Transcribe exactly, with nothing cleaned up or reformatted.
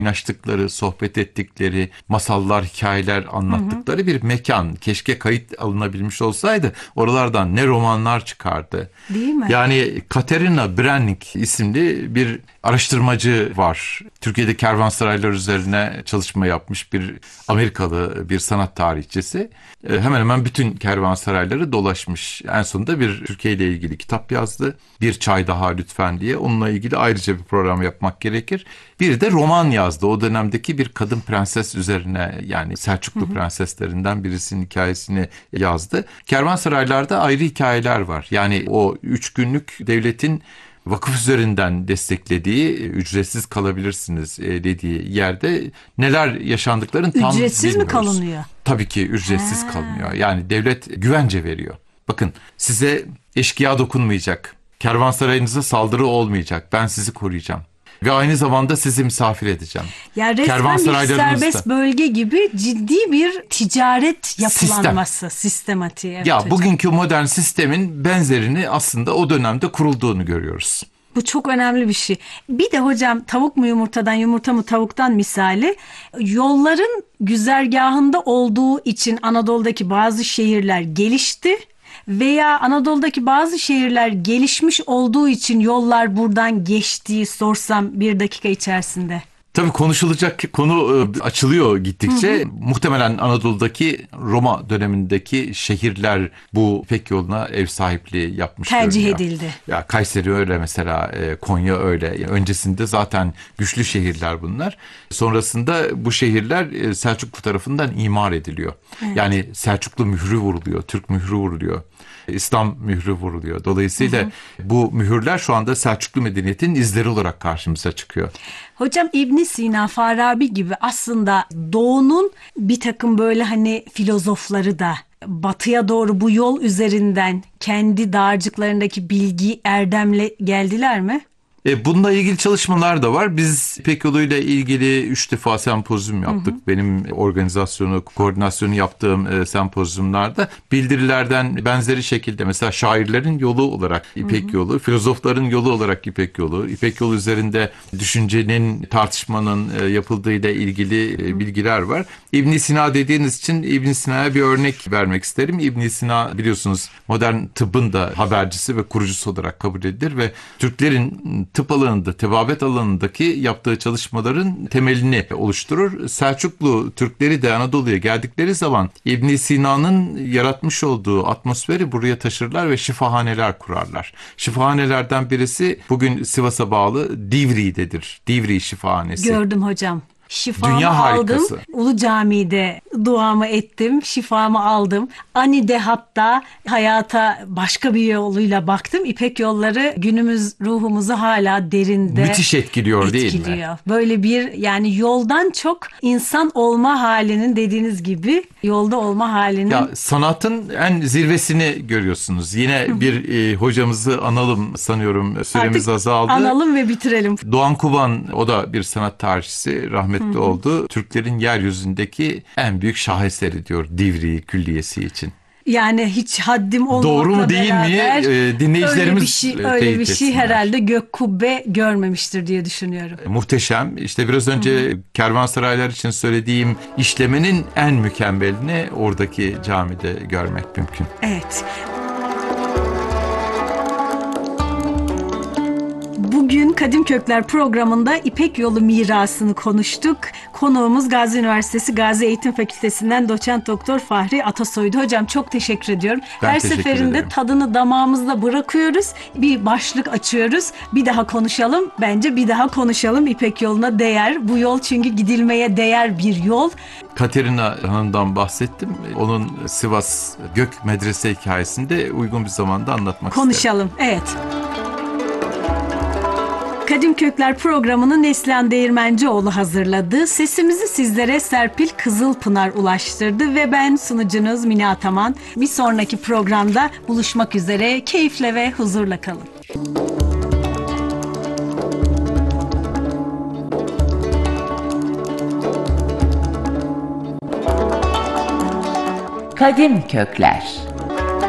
kaynaştıkları, sohbet ettikleri, masallar, hikayeler anlattıkları hı hı. bir mekan. Keşke kayıt alınabilmiş olsaydı oralardan ne romanlar çıkardı. Değil mi? Yani Katerina Brannig isimli bir araştırmacı var. Türkiye'de kervansaraylar üzerine çalışma yapmış bir Amerikalı bir sanat tarihçisi. Hemen hemen bütün kervansarayları dolaşmış. En sonunda bir Türkiye ile ilgili kitap yazdı. Bir çay daha lütfen diye. Onunla ilgili ayrıca bir program yapmak gerekir. Bir de roman yazdı. O dönemdeki bir kadın prenses üzerine, yani Selçuklu hı hı. prenseslerinden birisinin hikayesini yazdı. Kervansaraylarda ayrı hikayeler var. Yani o üç günlük devletin vakıf üzerinden desteklediği, ücretsiz kalabilirsiniz dediği yerde neler yaşandıklarını tam bilmiyoruz. Ücretsiz mi kalınıyor? Tabii ki ücretsiz ha. kalınıyor. Yani devlet güvence veriyor. Bakın, size eşkıya dokunmayacak. Kervansarayınıza saldırı olmayacak. Ben sizi koruyacağım. Ve aynı zamanda sizi misafir edeceğim. Ya resmen bir serbest bölge gibi ciddi bir ticaret yapılanması, sistem. sistematiği. Evet ya hocam. Bugünkü modern sistemin benzerini aslında o dönemde kurulduğunu görüyoruz. Bu çok önemli bir şey. Bir de hocam, tavuk mu yumurtadan, yumurta mı tavuktan misali, yolların güzergahında olduğu için Anadolu'daki bazı şehirler gelişti. Veya Anadolu'daki bazı şehirler gelişmiş olduğu için yollar buradan geçtiği sorsam bir dakika içerisinde. Tabii konuşulacak konu açılıyor gittikçe. Hı hı. Muhtemelen Anadolu'daki Roma dönemindeki şehirler bu İpek yoluna ev sahipliği yapmış. Tercih görünüyor. edildi. Ya Kayseri öyle mesela, Konya öyle. Öncesinde zaten güçlü şehirler bunlar. Sonrasında bu şehirler Selçuklu tarafından imar ediliyor. Evet. Yani Selçuklu mührü vuruluyor, Türk mührü vuruluyor. İslam mührü vuruluyor. Dolayısıyla hı hı. bu mühürler şu anda Selçuklu medeniyetinin izleri olarak karşımıza çıkıyor. Hocam İbn Sina, Farabi gibi aslında Doğu'nun bir takım böyle hani filozofları da batıya doğru bu yol üzerinden kendi dağarcıklarındaki bilgi, erdemle geldiler mi? E, bununla ilgili çalışmalar da var. Biz İpek Yolu ile ilgili üç defa sempozyum yaptık. Hı hı. Benim organizasyonu, koordinasyonu yaptığım e, sempozyumlarda bildirilerden benzeri şekilde, mesela şairlerin yolu olarak İpek hı hı. Yolu, filozofların yolu olarak İpek Yolu, İpek Yolu üzerinde düşüncenin, tartışmanın e, yapıldığı ile ilgili e, bilgiler var. İbn Sina dediğiniz için İbn Sina'ya bir örnek vermek isterim. İbn Sina biliyorsunuz modern tıbbın da habercisi ve kurucusu olarak kabul edilir ve Türklerin tıp alanında, tebabet alanındaki yaptığı çalışmaların temelini oluşturur. Selçuklu Türkleri de Anadolu'ya geldikleri zaman İbn Sina'nın yaratmış olduğu atmosferi buraya taşırlar ve şifahaneler kurarlar. Şifahanelerden birisi bugün Sivas'a bağlı Divri'dedir. Divri Şifahanesi. Gördüm hocam. Şifamı aldım. Ulu Cami'de duamı ettim. Şifamı aldım. Ani'de hatta hayata başka bir yoluyla baktım. İpek yolları günümüz ruhumuzu hala derinde müthiş etkiliyor, etkiliyor. değil mi? Böyle bir, yani yoldan çok insan olma halinin, dediğiniz gibi yolda olma halinin. Ya sanatın en zirvesini görüyorsunuz. Yine bir e, hocamızı analım sanıyorum. Süremiz Artık azaldı. Analım ve bitirelim. Doğan Kuban, o da bir sanat tarihçisi, rahmetli Hı-hı. oldu. Türklerin yeryüzündeki en büyük şaheseri diyor Divri Külliyesi için. Yani hiç haddim olmakla Doğru mu değil beraber, mi? Ee, dinleyicilerimiz öyle bir şey, öyle bir şey herhalde gök kubbe görmemiştir diye düşünüyorum. E, muhteşem. İşte biraz önce Hı-hı. kervansaraylar için söylediğim işlemenin en mükemmelini oradaki camide görmek mümkün. Evet. Bugün Kadim Kökler programında İpek Yolu mirasını konuştuk. Konuğumuz Gazi Üniversitesi Gazi Eğitim Fakültesinden Doçent Doktor Fahri Atasoy'du. Hocam çok teşekkür ediyorum. Ben Her teşekkür seferinde ederim. Tadını damağımızda bırakıyoruz. Bir başlık açıyoruz. Bir daha konuşalım. Bence bir daha konuşalım. İpek Yolu'na değer. Bu yol çünkü gidilmeye değer bir yol. Katerina Hanım'dan bahsettim. Onun Sivas Gök Medrese hikayesinde uygun bir zamanda anlatmak Konuşalım. isterim. Evet. Kadim Kökler programını Neslihan Değirmencioğlu hazırladı. Sesimizi sizlere Serpil Kızılpınar ulaştırdı ve ben sunucunuz Mine Ataman. Bir sonraki programda buluşmak üzere. Keyifle ve huzurla kalın. Kadim Kökler.